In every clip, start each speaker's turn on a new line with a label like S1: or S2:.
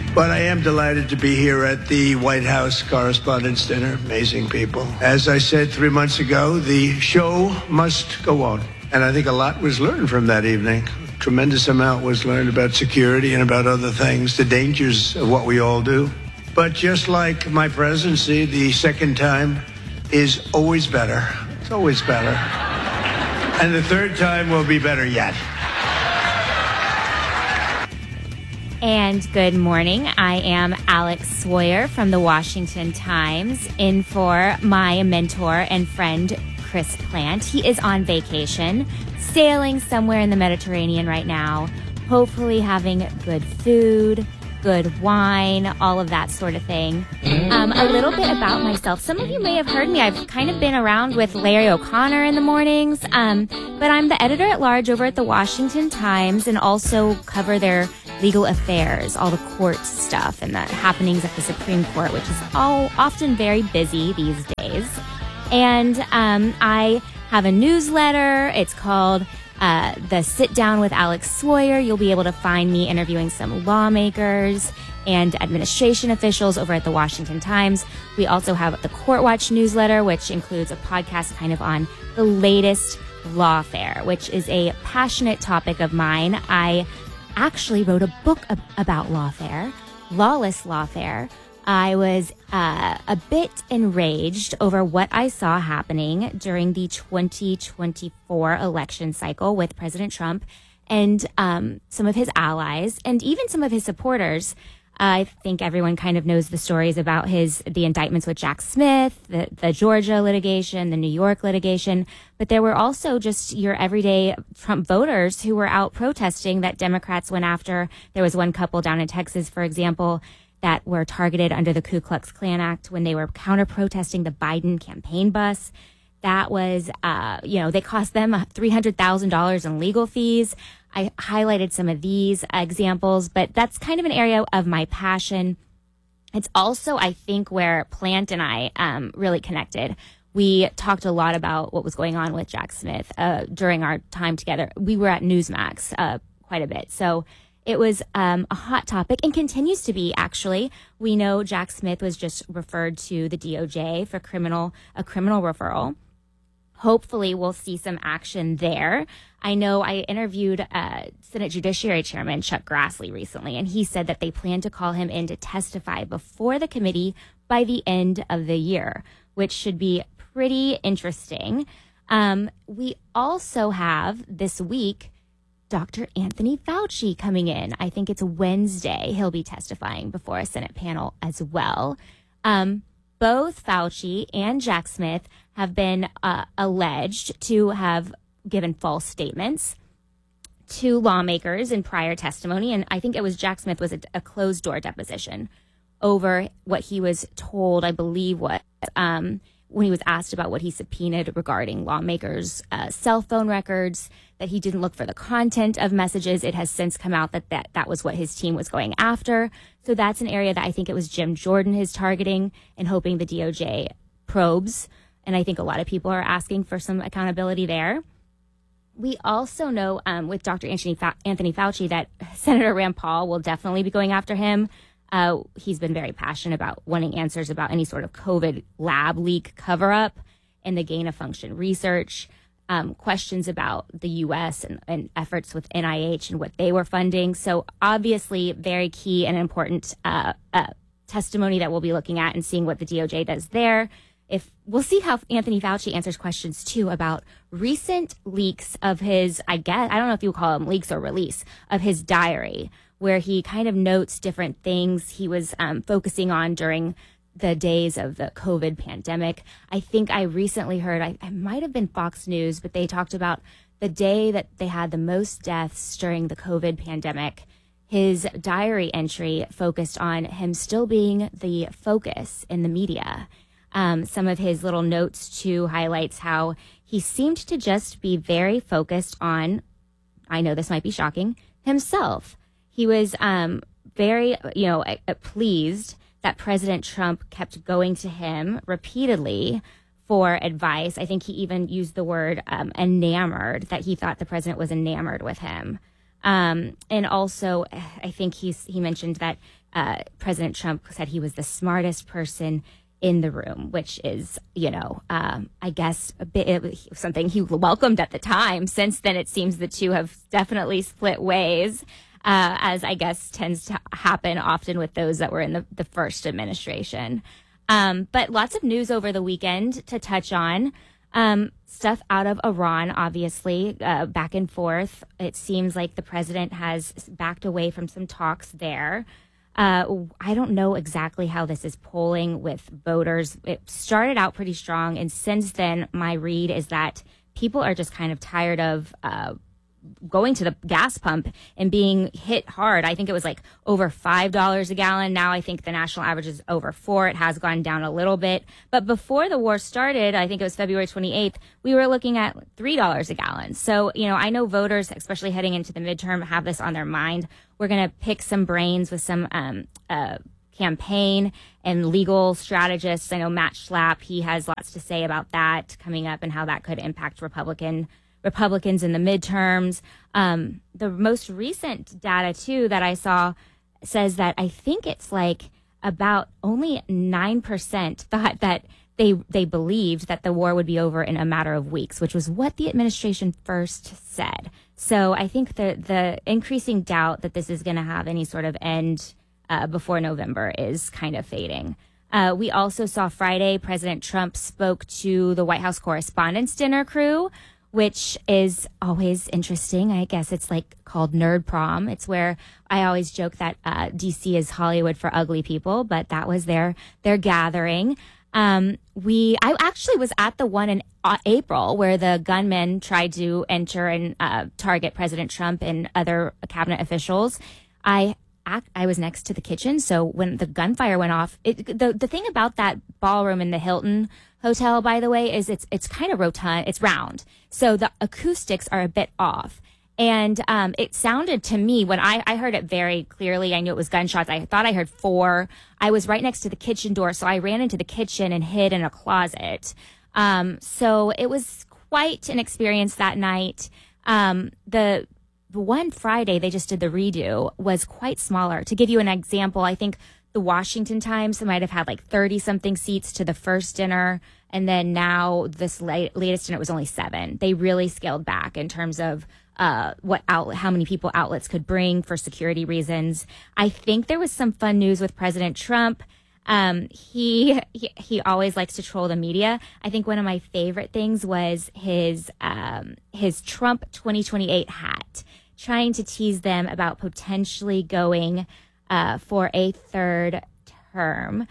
S1: But I am delighted to be here at the White House Correspondents' Dinner. Amazing people. As I said 3 months ago, the show must go on. And I think a lot was learned from that evening. A tremendous amount was learned about security and about other things, the dangers of what we all do. But just like my presidency, the second time is always better. It's always better. And the third time will be better yet.
S2: And good morning. I am Alex Sawyer from the Washington Times, in for my mentor and friend, Chris Plante. He is on vacation, sailing somewhere in the Mediterranean right now, hopefully having good food, good wine, all of that sort of thing. A little bit about myself. Some of you may have heard me. I've kind of been around with Larry O'Connor in the mornings, but I'm the editor-at-large over at the Washington Times and also cover their legal affairs, all the court stuff and the happenings at the Supreme Court, which is all often very busy these days. And I have a newsletter. It's called the Sit Down with Alex Sawyer. You'll be able to find me interviewing some lawmakers and administration officials over at the Washington Times. We also have the Court Watch newsletter, which includes a podcast kind of on the latest lawfare, which is a passionate topic of mine. I actually wrote a book about lawfare, lawless lawfare. I was a bit enraged over what I saw happening during the 2024 election cycle with President Trump and some of his allies and even some of his supporters. I think everyone kind of knows the stories about the indictments with Jack Smith, the Georgia litigation, the New York litigation. But there were also just your everyday Trump voters who were out protesting that Democrats went after. There was one couple down in Texas, for example, that were targeted under the Ku Klux Klan Act when they were counter-protesting the Biden campaign bus. That was, they cost them $300,000 in legal fees. I highlighted some of these examples, but that's kind of an area of my passion. It's also, I think, where Plante and I really connected. We talked a lot about what was going on with Jack Smith during our time together. We were at Newsmax quite a bit. So it was a hot topic and continues to be, actually. We know Jack Smith was just referred to the DOJ for a criminal referral. Hopefully, we'll see some action there. I know I interviewed Senate Judiciary Chairman Chuck Grassley recently, and he said that they plan to call him in to testify before the committee by the end of the year, which should be pretty interesting. We also have this week Dr. Anthony Fauci coming in. I think it's Wednesday. He'll be testifying before a Senate panel as well. Both Fauci and Jack Smith have been alleged to have given false statements to lawmakers in prior testimony. And I think it was Jack Smith was a closed door deposition over what he was told, I believe, when he was asked about what he subpoenaed regarding lawmakers' cell phone records, that he didn't look for the content of messages. It has since come out that was what his team was going after. So that's an area that I think it was Jim Jordan is targeting and hoping the DOJ probes. And I think a lot of people are asking for some accountability there. We also know with Dr. Anthony Fauci that Senator Rand Paul will definitely be going after him. He's been very passionate about wanting answers about any sort of COVID lab leak cover-up and the gain-of-function research, questions about the U.S. and efforts with NIH and what they were funding. So obviously very key and important testimony that we'll be looking at and seeing what the DOJ does there. We'll see how Anthony Fauci answers questions, too, about recent leaks of his, I don't know if you call them leaks or release, of his diary, where he kind of notes different things he was focusing on during the days of the COVID pandemic. I think I recently heard, I might have been Fox News, but they talked about the day that they had the most deaths during the COVID pandemic. His diary entry focused on him still being the focus in the media. Some of his little notes, too, highlights how he seemed to just be very focused on, I know this might be shocking, himself. He was very, pleased that President Trump kept going to him repeatedly for advice. I think he even used the word enamored, that he thought the president was enamored with him. And also, I think he mentioned that President Trump said he was the smartest person in the room, which is, I guess a bit something he welcomed at the time. Since then, it seems the two have definitely split ways, as I guess tends to happen often with those that were in the first administration. But lots of news over the weekend to touch on. Stuff out of Iran, obviously, back and forth. It seems like the president has backed away from some talks there. I don't know exactly how this is polling with voters. It started out pretty strong, and since then, my read is that people are just kind of tired of going to the gas pump and being hit hard. I think it was like over $5 a gallon. Now I think the national average is over $4. It has gone down a little bit. But before the war started, I think it was February 28th, we were looking at $3 a gallon. So, I know voters, especially heading into the midterm, have this on their mind. We're going to pick some brains with some campaign and legal strategists. I know Matt Schlapp, he has lots to say about that coming up and how that could impact Republicans in the midterms. The most recent data, too, that I saw says that I think it's like about only 9% thought that they believed that the war would be over in a matter of weeks, which was what the administration first said. So I think the increasing doubt that this is going to have any sort of end before November is kind of fading. We also saw Friday, President Trump spoke to the White House Correspondents' Dinner crew, which is always interesting. I guess it's like called Nerd Prom. It's where I always joke that DC is Hollywood for ugly people, but that was their gathering. I actually was at the one in April where the gunmen tried to enter and target President Trump and other cabinet officials. I was next to the kitchen, so when the gunfire went off, the thing about that ballroom in the Hilton Hotel, by the way, is it's kind of rotund. It's round, so the acoustics are a bit off. And it sounded to me, when I heard it very clearly, I knew it was gunshots. I thought I heard 4. I was right next to the kitchen door, so I ran into the kitchen and hid in a closet. So it was quite an experience that night. The one Friday they just did the redo was quite smaller. To give you an example, I think the Washington Times might have had like 30-something seats to the first dinner, and then now this latest dinner was only 7. They really scaled back in terms of how many people outlets could bring for security reasons. I think there was some fun news with President Trump. He always likes to troll the media. I think one of my favorite things was his Trump 2028 hat, trying to tease them about potentially going for a third term.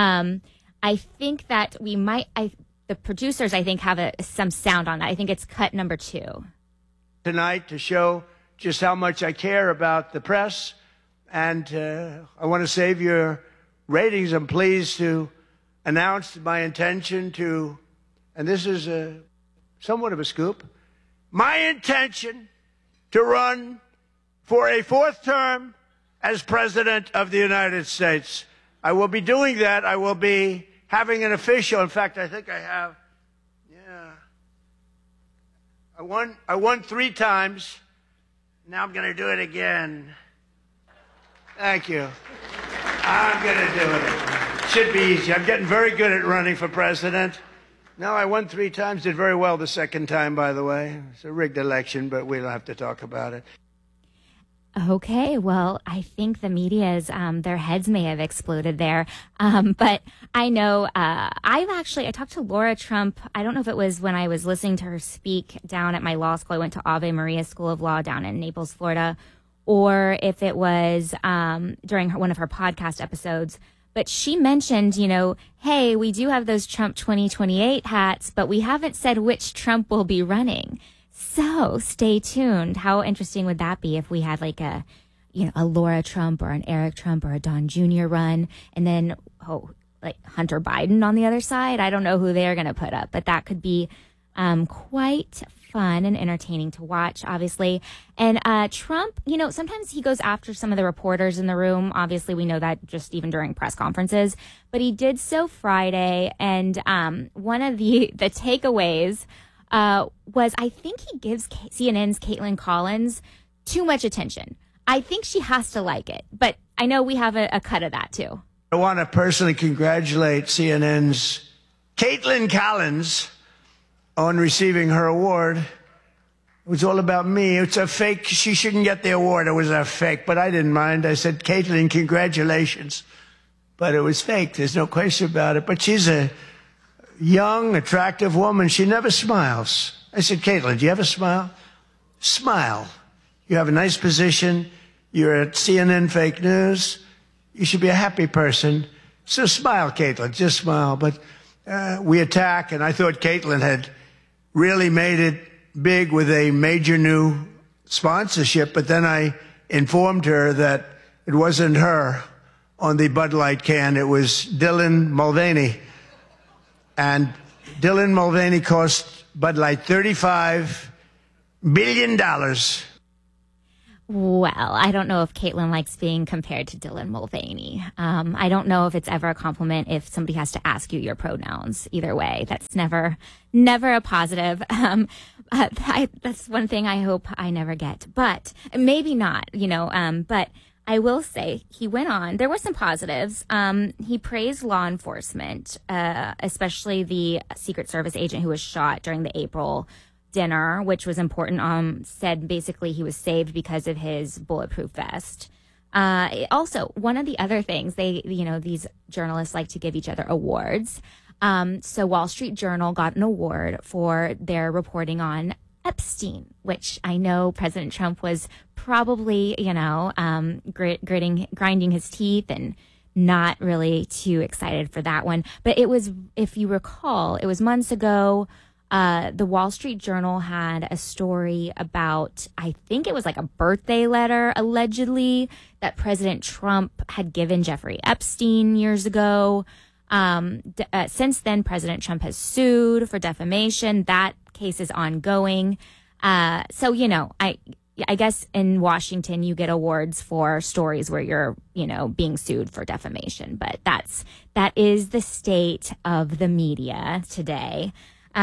S2: I think that the producers, I think, have some sound on that. I think it's cut number 2.
S1: Tonight to show just how much I care about the press, and I want to save your ratings. I'm pleased to announce my intention to, and this is somewhat of a scoop, my intention to run for a 4th term as President of the United States. I will be doing that. I will be having an official, in fact, I think I have, I won 3 times. Now I'm going to do it again. Thank you. I'm going to do it. Should be easy. I'm getting very good at running for president. No, I won 3 times. Did very well the second time, by the way. It's a rigged election, but we don't have to talk about it.
S2: Okay, well, I think the media's, their heads may have exploded there. But I know, I talked to Laura Trump. I don't know if it was when I was listening to her speak down at my law school. I went to Ave Maria School of Law down in Naples, Florida, or if it was, during one of her podcast episodes. But she mentioned, hey, we do have those Trump 2028 hats, but we haven't said which Trump will be running. So stay tuned. How interesting would that be if we had like a Laura Trump or an Eric Trump or a Don Jr. run, and then like Hunter Biden on the other side? I don't know who they're going to put up, but that could be quite fun and entertaining to watch, obviously. And Trump, sometimes he goes after some of the reporters in the room. Obviously, we know that just even during press conferences, but he did so Friday. And one of the takeaways was, I think he gives CNN's Caitlin Collins too much attention. I think she has to like it, but I know we have a cut of that too.
S1: I want to personally congratulate CNN's Caitlin Collins on receiving her award. It was all about me. It's a fake. She shouldn't get the award. It was a fake, but I didn't mind. I said, Caitlin, congratulations. But it was fake. There's no question about it. But she's a young, attractive woman. She never smiles. I said, Caitlin, do you ever smile? Smile. You have a nice position. You're at CNN Fake News. You should be a happy person. So smile, Caitlin. Just smile. But we attack, and I thought Caitlin had really made it big with a major new sponsorship. But then I informed her that it wasn't her on the Bud Light can. It was Dylan Mulvaney. And Dylan Mulvaney cost Bud Light $35 billion.
S2: Well, I don't know if Caitlin likes being compared to Dylan Mulvaney. I don't know if it's ever a compliment if somebody has to ask you your pronouns. Either way, that's never a positive. That's one thing I hope I never get, but maybe not, but I will say he went on. There were some positives. He praised law enforcement, especially the Secret Service agent who was shot during the April dinner, which was important. Said basically he was saved because of his bulletproof vest. Also, one of the other things these journalists like to give each other awards. So Wall Street Journal got an award for their reporting on Epstein, which I know President Trump was probably, grinding his teeth and not really too excited for that one. But it was, if you recall, it was months ago. The Wall Street Journal had a story about, I think it was like a birthday letter, allegedly, that President Trump had given Jeffrey Epstein years ago. Since then, President Trump has sued for defamation. That case is ongoing. So, I guess in Washington, you get awards for stories where you're, being sued for defamation. But that is the state of the media today.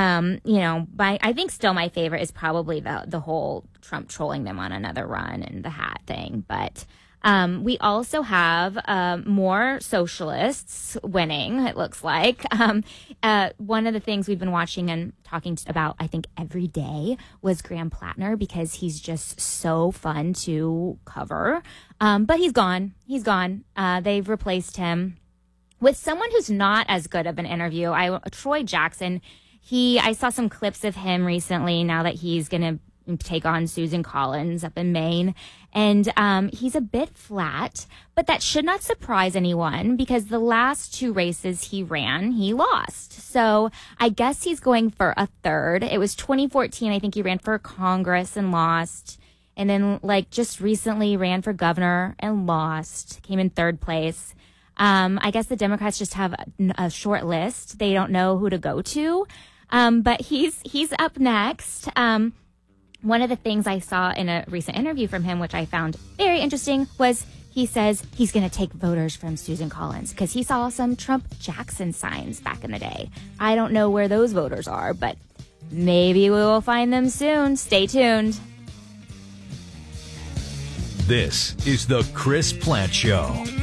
S2: I think still my favorite is probably the whole Trump trolling them on another run and the hat thing. But we also have more socialists winning, it looks like. One of the things we've been watching and talking about, I think, every day was Graham Plattner, because he's just so fun to cover. But he's gone. They've replaced him with someone who's not as good of an interview. Troy Jackson. I saw some clips of him recently now that he's going to take on Susan Collins up in Maine. And he's a bit flat, but that should not surprise anyone because the last two races he ran, he lost. So I guess he's going for a third. It was 2014. I think he ran for Congress and lost. And then just recently ran for governor and lost, came in third place. I guess the Democrats just have a short list. They don't know who to go to. But he's up next. One of the things I saw in a recent interview from him, which I found very interesting, was he says he's going to take voters from Susan Collins because he saw some Trump Jackson signs back in the day. I don't know where those voters are, but maybe we will find them soon. Stay tuned.
S3: This is the Chris Plante Show.